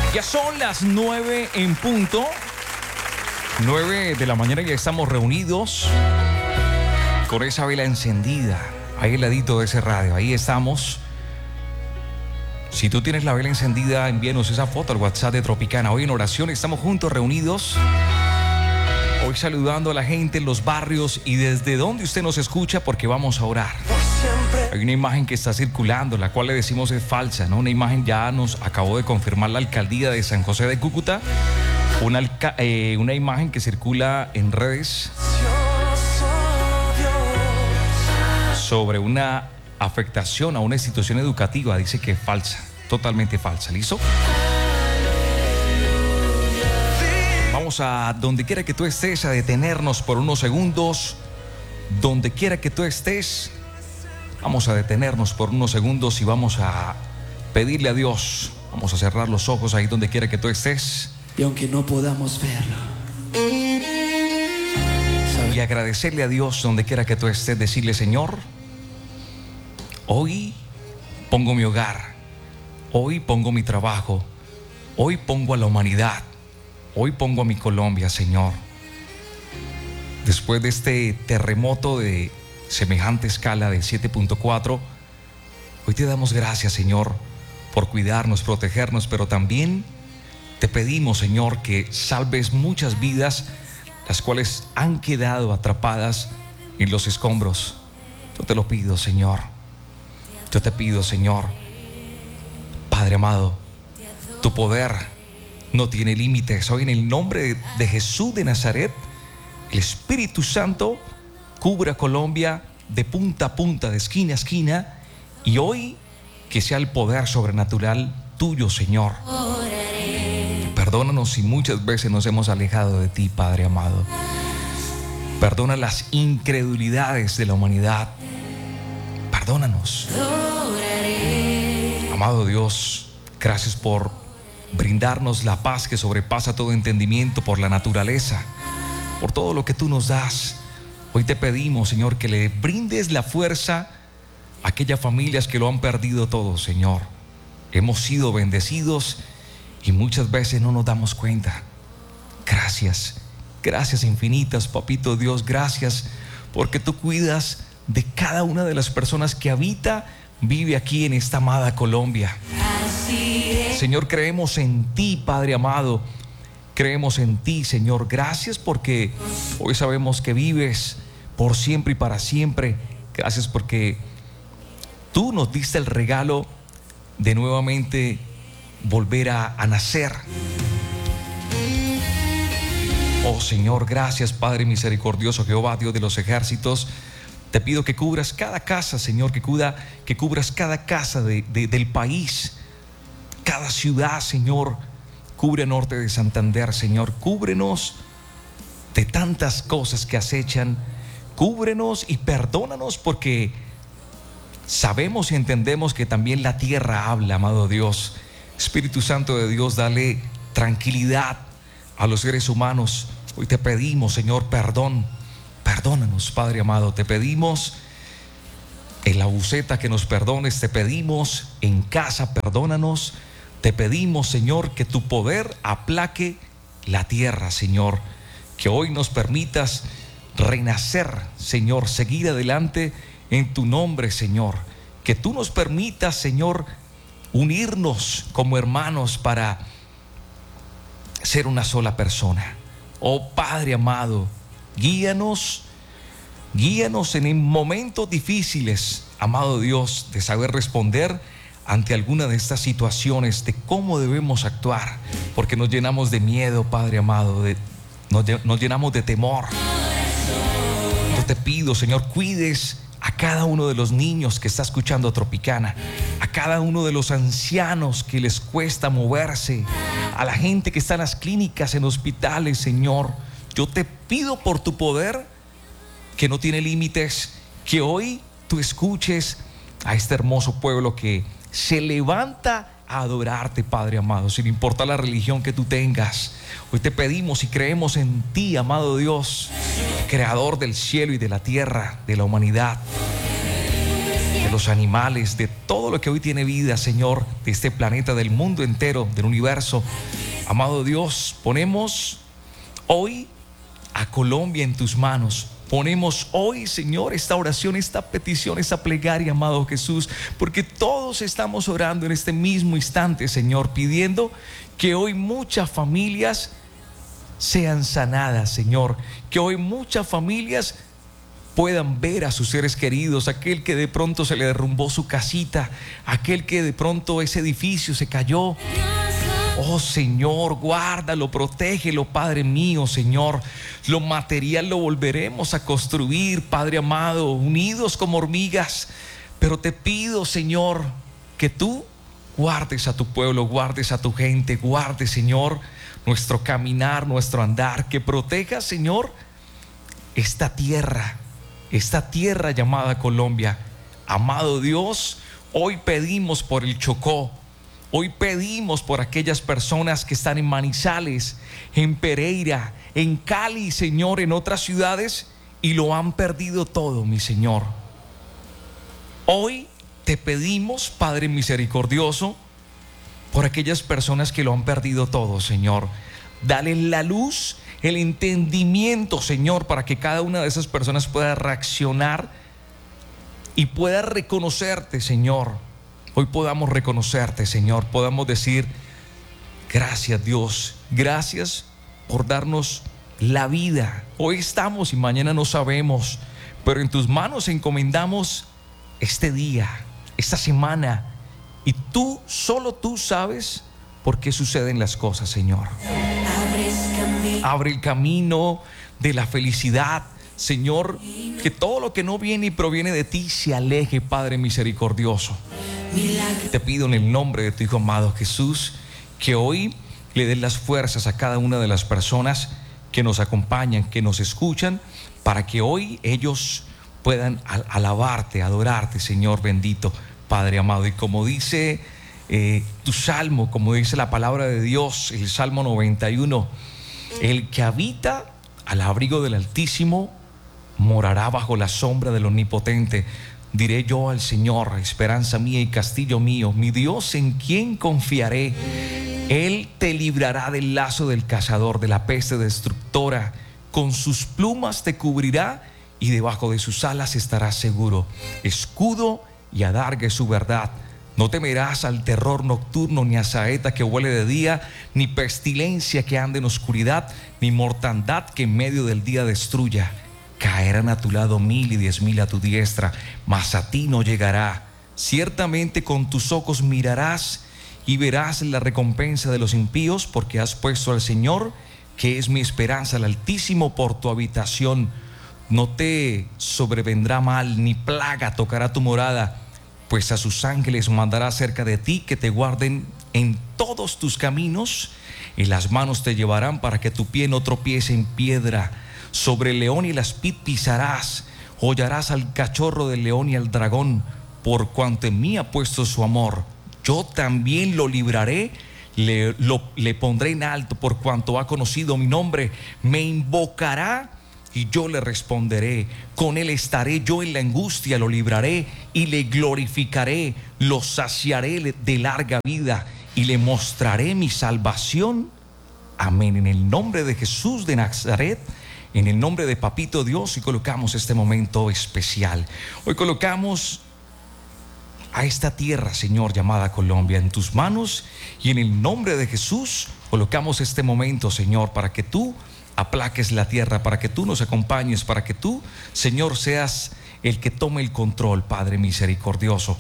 Ya son las 9 en punto. 9 de la mañana, ya estamos reunidos con esa vela encendida ahí al ladito de ese radio. Ahí estamos. Si tú tienes la vela encendida, envíanos esa foto al WhatsApp de Tropicana. Hoy en oración estamos juntos, reunidos. Hoy saludando a la gente en los barrios y desde donde usted nos escucha, porque vamos a orar. Hay una imagen que está circulando, la cual le decimos es falsa, ¿no? Una imagen ya nos acabó de confirmar la alcaldía de San José de Cúcuta. Una imagen que circula en redes sobre una afectación a una institución educativa. Dice que es falsa, totalmente falsa. ¿Listo? Vamos a donde quiera que tú estés a detenernos por unos segundos. Donde quiera que tú estés, vamos a detenernos por unos segundos y vamos a pedirle a Dios. Vamos a cerrar los ojos ahí donde quiera que tú estés. Y aunque no podamos verlo, y agradecerle a Dios donde quiera que tú estés. Decirle: Señor, hoy pongo mi hogar, hoy pongo mi trabajo, hoy pongo a la humanidad, hoy pongo a mi Colombia, Señor. Después de este terremoto de semejante escala de 7.4, hoy te damos gracias, Señor, por cuidarnos, protegernos, pero también te pedimos, Señor, que salves muchas vidas, las cuales han quedado atrapadas en los escombros. Yo te lo pido, Señor. Yo te pido, Señor. Padre amado, tu poder no tiene límites. Hoy en el nombre de Jesús de Nazaret, el Espíritu Santo cubra Colombia de punta a punta, de esquina a esquina, y hoy que sea el poder sobrenatural tuyo, Señor. Perdónanos si muchas veces nos hemos alejado de ti, Padre amado. Perdona las incredulidades de la humanidad. Perdónanos. Amado Dios, gracias por brindarnos la paz que sobrepasa todo entendimiento, por la naturaleza, por todo lo que tú nos das. Hoy te pedimos, Señor, que le brindes la fuerza a aquellas familias que lo han perdido todo, Señor. Hemos sido bendecidos y muchas veces no nos damos cuenta. Gracias, gracias infinitas, Papito Dios. Gracias porque tú cuidas de cada una de las personas que vive aquí en esta amada Colombia. Señor, creemos en ti, Padre amado. Creemos en ti, Señor. Gracias porque hoy sabemos que vives por siempre y para siempre. Gracias porque tú nos diste el regalo de nuevamente volver a nacer. Oh Señor, gracias, Padre misericordioso, Jehová, Dios de los ejércitos. Te pido que cubras cada casa, Señor, que cubras cada casa del país, cada ciudad, Señor. Cubre el norte de Santander, Señor. Cúbrenos de tantas cosas que acechan. Cúbrenos y perdónanos porque sabemos y entendemos que también la tierra habla, amado Dios. Espíritu Santo de Dios, dale tranquilidad a los seres humanos. Hoy te pedimos, Señor, perdón. Perdónanos, Padre amado. Te pedimos en la buceta que nos perdones. Te pedimos en casa, perdónanos. Te pedimos, Señor, que tu poder aplaque la tierra, Señor. Que hoy nos permitas renacer, Señor, seguir adelante en tu nombre, Señor. Que tú nos permitas, Señor, unirnos como hermanos para ser una sola persona. Oh Padre amado, guíanos en momentos difíciles, amado Dios, de saber responder ante alguna de estas situaciones, de cómo debemos actuar, porque nos llenamos de miedo, Padre amado, nos llenamos de temor. Yo te pido, Señor, cuides a cada uno de los niños que está escuchando Tropicana, a cada uno de los ancianos que les cuesta moverse, a la gente que está en las clínicas, en hospitales, Señor. Yo te pido por tu poder que no tiene límites, que hoy tú escuches a este hermoso pueblo que se levanta a adorarte, Padre amado, sin importar la religión que tú tengas. Hoy te pedimos y creemos en ti, amado Dios, creador del cielo y de la tierra, de la humanidad, de los animales, de todo lo que hoy tiene vida, Señor, de este planeta, del mundo entero, del universo. Amado Dios, ponemos hoy a Colombia en tus manos. Ponemos hoy, Señor, esta oración, esta petición, esta plegaria, amado Jesús, porque todos estamos orando en este mismo instante, Señor, pidiendo que hoy muchas familias sean sanadas, Señor, que hoy muchas familias puedan ver a sus seres queridos, aquel que de pronto se le derrumbó su casita, aquel que de pronto ese edificio se cayó. Oh Señor, guárdalo, protégelo, Padre mío, Señor. Lo material lo volveremos a construir, Padre amado, unidos como hormigas. Pero te pido, Señor, que tú guardes a tu pueblo, guardes a tu gente, guardes, Señor, nuestro caminar, nuestro andar. Que protejas, Señor, esta tierra llamada Colombia. Amado Dios, hoy pedimos por el Chocó. Hoy pedimos por aquellas personas que están en Manizales, en Pereira, en Cali, Señor, en otras ciudades, y lo han perdido todo, mi Señor. Hoy te pedimos, Padre misericordioso, por aquellas personas que lo han perdido todo, Señor. Dale la luz, el entendimiento, Señor, para que cada una de esas personas pueda reaccionar y pueda reconocerte, Señor. Hoy podamos reconocerte, Señor, podamos decir: gracias, Dios, gracias por darnos la vida. Hoy estamos y mañana no sabemos, pero en tus manos encomendamos este día, esta semana, y tú, solo tú sabes por qué suceden las cosas, Señor. Abre el camino de la felicidad, Señor, que todo lo que no viene y proviene de ti se aleje, Padre misericordioso. Te pido en el nombre de tu Hijo amado Jesús, que hoy le des las fuerzas a cada una de las personas que nos acompañan, que nos escuchan, para que hoy ellos puedan alabarte, adorarte, Señor bendito, Padre amado. Y como dice tu salmo, como dice la palabra de Dios, el Salmo 91, el que habita al abrigo del Altísimo morará bajo la sombra del Omnipotente. Diré yo al Señor, esperanza mía y castillo mío, mi Dios en quien confiaré. Él te librará del lazo del cazador, de la peste destructora. Con sus plumas te cubrirá y debajo de sus alas estarás seguro. Escudo y adarga es su verdad. No temerás al terror nocturno, ni a saeta que huele de día, ni pestilencia que ande en oscuridad, ni mortandad que en medio del día destruya. Caerán a tu lado 1000 y 10,000 a tu diestra, mas a ti no llegará. Ciertamente con tus ojos mirarás y verás la recompensa de los impíos, porque has puesto al Señor, que es mi esperanza, al Altísimo, por tu habitación. No te sobrevendrá mal, ni plaga tocará tu morada, pues a sus ángeles mandará cerca de ti, que te guarden en todos tus caminos. En las manos te llevarán para que tu pie no tropiece en piedra. Sobre el león y la aspid pisarás, hollarás al cachorro del león y al dragón. Por cuanto en mí ha puesto su amor, yo también lo libraré, le pondré en alto, por cuanto ha conocido mi nombre. Me invocará y yo le responderé. Con él estaré yo en la angustia, lo libraré y le glorificaré. Lo saciaré de larga vida y le mostraré mi salvación. Amén. En el nombre de Jesús de Nazaret, en el nombre de Papito Dios, y colocamos este momento especial. Hoy colocamos a esta tierra, Señor, llamada Colombia, en tus manos, y en el nombre de Jesús colocamos este momento, Señor, para que tú aplaques la tierra, para que tú nos acompañes, para que tú, Señor, seas el que tome el control, Padre misericordioso.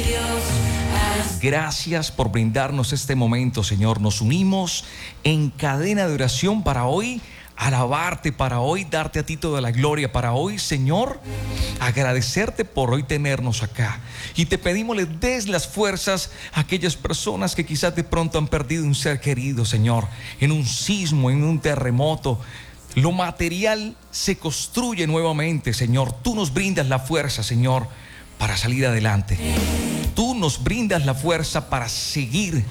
Gracias por brindarnos este momento, Señor. Nos unimos en cadena de oración para hoy alabarte, para hoy darte a ti toda la gloria, para hoy, Señor, agradecerte por hoy tenernos acá. Y te pedimos le des las fuerzas a aquellas personas que quizás de pronto han perdido un ser querido, Señor, en un sismo, en un terremoto. Lo material se construye nuevamente, Señor. Tú nos brindas la fuerza, Señor, para salir adelante. Tú nos brindas la fuerza para seguir.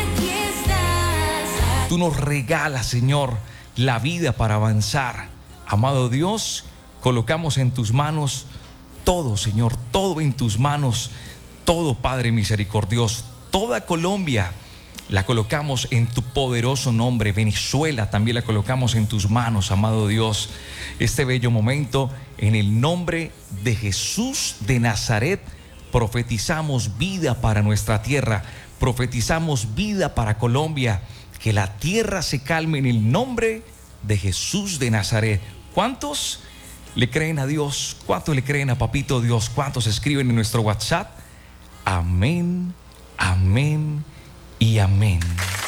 Tú nos regalas, Señor, la vida para avanzar. Amado Dios, colocamos en tus manos todo, Señor, todo en tus manos, todo, Padre misericordioso, toda Colombia la colocamos en tu poderoso nombre. Venezuela también la colocamos en tus manos, amado Dios. Este bello momento, en el nombre de Jesús de Nazaret, profetizamos vida para nuestra tierra, profetizamos vida para Colombia, que la tierra se calme en el nombre de Jesús de Nazaret. ¿Cuántos le creen a Dios? ¿Cuántos le creen a Papito Dios? ¿Cuántos escriben en nuestro WhatsApp? Amén, amén y amén.